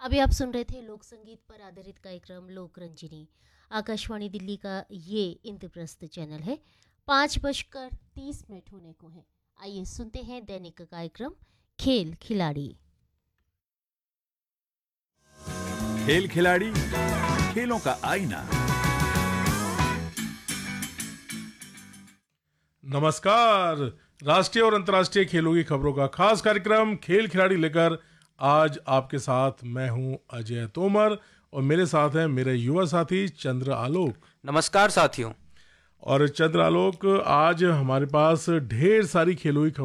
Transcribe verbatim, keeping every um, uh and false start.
अभी आप सुन रहे थे लोक संगीत पर आधारित कार्यक्रम लोक रंजिनी। आकाशवाणी दिल्ली का ये इंद्रप्रस्थ चैनल है। पाँच बजकर तीस मिनट होने को है। आइए सुनते हैं दैनिक कार्यक्रम खेल खिलाड़ी। खेल खिलाड़ी, खेलों का आईना। नमस्कार। राष्ट्रीय और अंतर्राष्ट्रीय खेलों की खबरों का खास कार्यक्रम खेल खिलाड़ी लेकर आज आपके साथ मैं हूं अजय तोमर और मेरे साथ हैं मेरे युवा साथी चंद्र आलोक। नमस्कार साथियों। और चंद्र आलोक, आज हमारे पास ढेर सारी खेलों की